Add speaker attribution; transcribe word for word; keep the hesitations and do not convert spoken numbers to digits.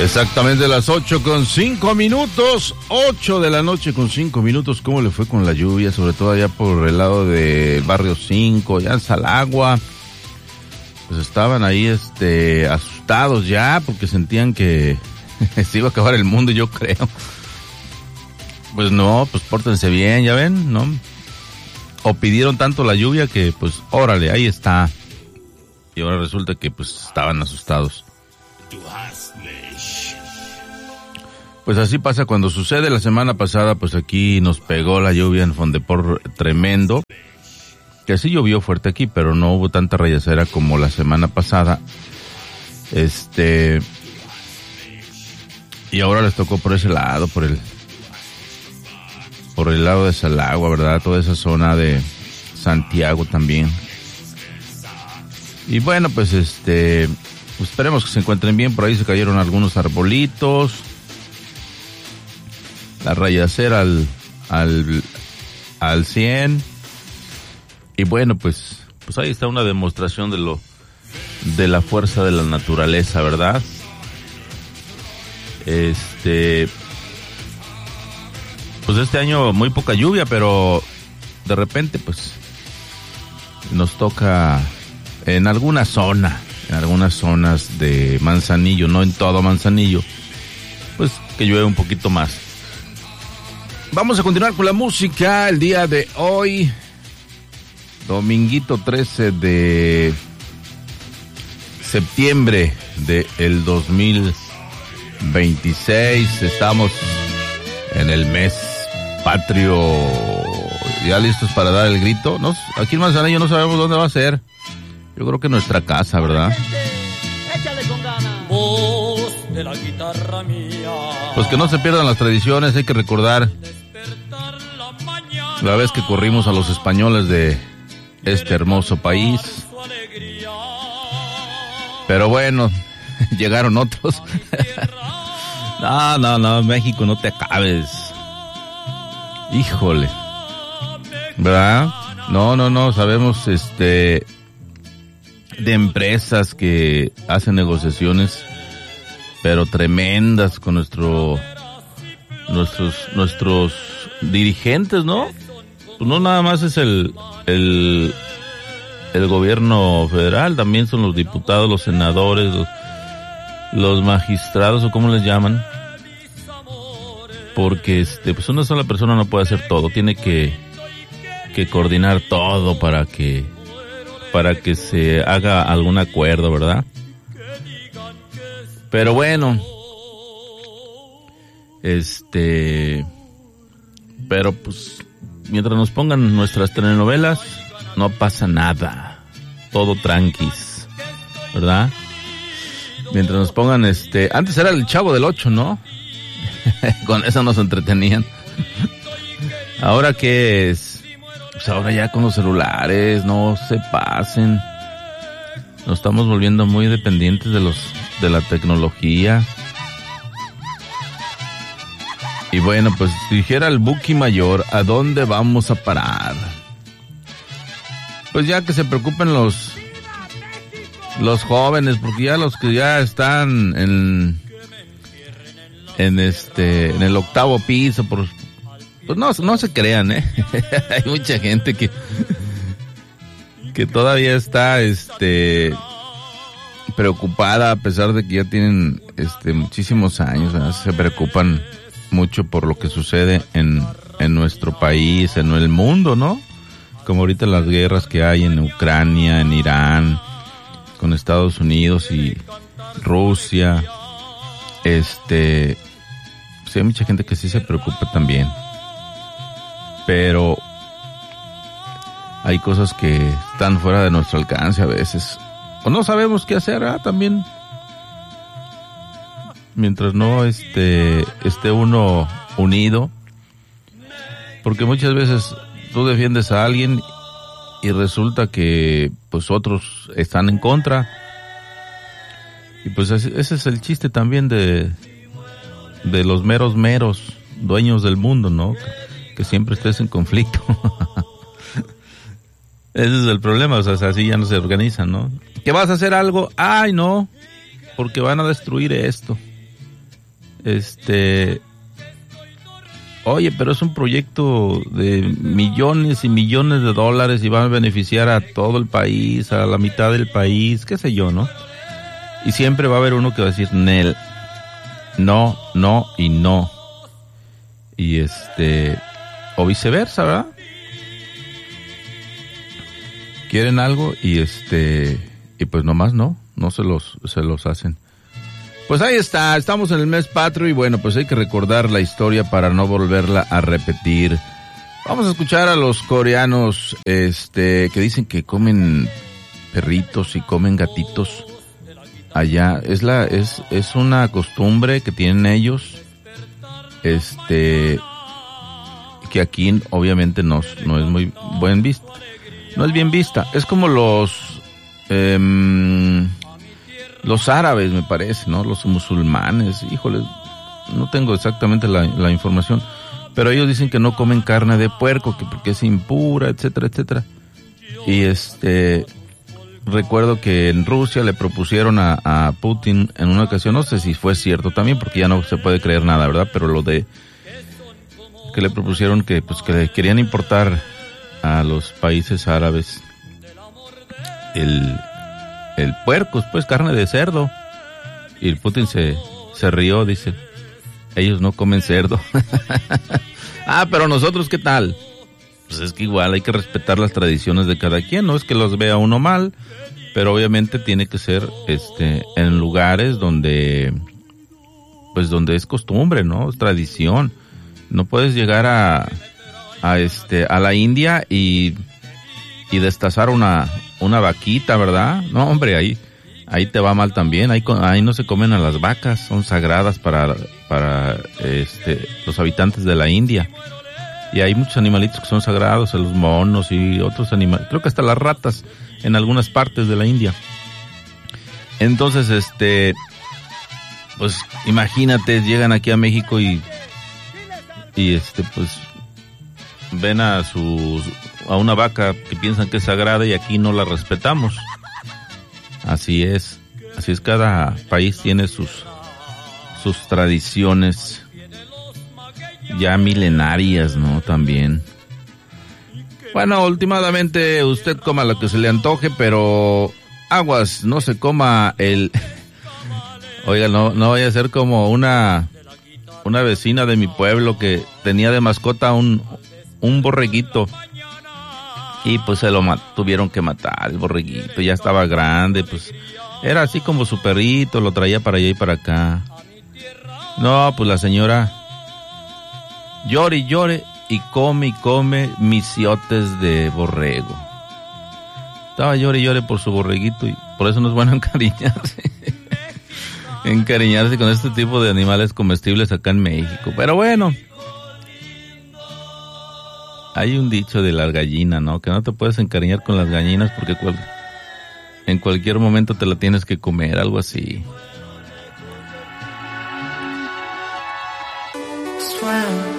Speaker 1: Exactamente las ocho con cinco minutos, ocho de la noche con cinco minutos. ¿Cómo le fue con la lluvia? Sobre todo allá por el lado del barrio cinco, ya en Salagua. Pues estaban ahí este asustados ya porque sentían que se iba a acabar el mundo, yo creo. Pues no, pues pórtense bien, ya ven, ¿no? O pidieron tanto la lluvia que pues órale, ahí está. Y ahora resulta que pues estaban asustados. Pues así pasa cuando sucede. La semana pasada pues aquí nos pegó la lluvia en Fondepor tremendo. Que sí llovió fuerte aquí, pero no hubo tanta rayacera como la semana pasada. Este... Y ahora les tocó por ese lado, por el... Por el lado de Salagua, ¿verdad? Toda esa zona de Santiago también. Y bueno, pues este... Pues esperemos que se encuentren bien. Por ahí se cayeron algunos arbolitos. La rayacera al... Al... Al cien. Y bueno, pues... Pues ahí está una demostración de lo... De la fuerza de la naturaleza, ¿verdad? Este... Pues este año muy poca lluvia, pero de repente pues nos toca en alguna zona, en algunas zonas de Manzanillo, no en todo Manzanillo, pues que llueve un poquito más. Vamos a continuar con la música el día de hoy, dominguito trece de septiembre del dos mil veintiséis, estamos en el mes patrio, ya listos para dar el grito. Nos, aquí en Manzanillo no sabemos dónde va a ser. Yo creo que nuestra casa, ¿verdad? Pues que no se pierdan las tradiciones, hay que recordar la vez que corrimos a los españoles de este hermoso país. Pero bueno, llegaron otros. No, no, no, México, no te acabes. Híjole. ¿Verdad? No, no, no, sabemos este de empresas que hacen negociaciones pero tremendas con nuestro nuestros nuestros dirigentes, ¿no? Pues no nada más es el el el gobierno federal, también son los diputados, los senadores, los, los magistrados o cómo les llaman. Porque este pues una sola persona no puede hacer todo, tiene que que coordinar todo para que para que se haga algún acuerdo, ¿verdad? Pero bueno, este pero pues mientras nos pongan nuestras telenovelas no pasa nada, todo tranquis, ¿verdad? Mientras nos pongan este, antes era el Chavo del Ocho, ¿no? Con eso nos entretenían. Ahora qué es, pues ahora ya con los celulares, no se pasen. Nos estamos volviendo muy dependientes de los de la tecnología. Y bueno, pues si dijera el Buki Mayor, ¿a dónde vamos a parar? Pues ya que se preocupen los los jóvenes, porque ya los que ya están en en este en el octavo piso, por pues no no se crean, eh hay mucha gente que que todavía está este preocupada, a pesar de que ya tienen este muchísimos años, ¿verdad? Se preocupan mucho por lo que sucede en en nuestro país, en el mundo, ¿no? Como ahorita las guerras que hay en Ucrania, en Irán, con Estados Unidos y Rusia. Este, pues hay mucha gente que sí se preocupa también. Pero hay cosas que están fuera de nuestro alcance a veces. O no sabemos qué hacer, ¿ah? También. Mientras no este, esté uno unido. Porque muchas veces tú defiendes a alguien y resulta que pues otros están en contra. Y pues ese es el chiste también de de los meros meros dueños del mundo, ¿no? Que siempre estés en conflicto. Ese es el problema, o sea, así ya no se organizan, ¿no? ¿Que vas a hacer algo? Ay, no, porque van a destruir esto. este, oye, pero es un proyecto de millones y millones de dólares y va a beneficiar a todo el país, a la mitad del país, qué sé yo, ¿no? Y siempre va a haber uno que va a decir, Nel, no, no y no. Y este, o viceversa, ¿verdad? Quieren algo y este, y pues nomás no, no se los, se los hacen. Pues ahí está, estamos en el mes patrio y bueno, pues hay que recordar la historia para no volverla a repetir. Vamos a escuchar a los coreanos, este, que dicen que comen perritos y comen gatitos allá. Es la, es, es una costumbre que tienen ellos, este, que aquí obviamente no, no es muy buen vista, no es bien vista. Es como los, eh, los árabes, me parece, ¿no? Los musulmanes, híjole, no tengo exactamente la, la información, pero ellos dicen que no comen carne de puerco, que porque es impura, etcétera, etcétera. Y este, recuerdo que en Rusia le propusieron a, a Putin en una ocasión, no sé si fue cierto también, porque ya no se puede creer nada, ¿verdad? Pero lo de que le propusieron que, pues, que le querían importar a los países árabes el el puerco, pues carne de cerdo. Y el Putin se, se rió, dice, ellos no comen cerdo. Ah, pero nosotros, ¿qué tal? Pues es que igual hay que respetar las tradiciones de cada quien, no es que los vea uno mal, pero obviamente tiene que ser este en lugares donde, pues donde es costumbre, ¿no? Es tradición. No puedes llegar a, a este, a la India y, y destazar una, una vaquita, ¿verdad? No, hombre, ahí, ahí te va mal también. Ahí, ahí no se comen a las vacas, son sagradas para, para, este, los habitantes de la India. Y hay muchos animalitos que son sagrados, los monos y otros animales, creo que hasta las ratas en algunas partes de la India. Entonces, este, pues imagínate, llegan aquí a México y, y este, pues, ven a sus, a una vaca que piensan que es sagrada y aquí no la respetamos. Así es, así es, cada país tiene sus, sus tradiciones ya milenarias, ¿no? También. Bueno, últimamente usted coma lo que se le antoje, pero aguas, no se coma el... Oiga, no, no vaya a ser como una, una vecina de mi pueblo que tenía de mascota un, un borreguito. Y pues se lo mat- tuvieron que matar, el borreguito, ya estaba grande, pues era así como su perrito, lo traía para allá y para acá. No, pues la señora llore y llore y come y come misiotes de borrego. Estaba llore y llore por su borreguito y por eso no es bueno encariñarse. Encariñarse con este tipo de animales comestibles acá en México. Pero bueno, hay un dicho de la gallina, ¿no? Que no te puedes encariñar con las gallinas porque cual, en cualquier momento te la tienes que comer, algo así.
Speaker 2: Swam